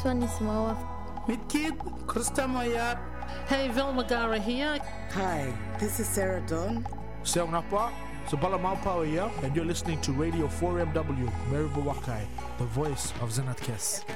one is Mawa. With Kid, Krista Maya. Hey, Velma Gara here. Hi, this is Sarah Dawn. Seong Napa, Sabala Maupawa here, and you're listening to Radio 4MW, Maribu Wakai, the voice of Zenat Kes.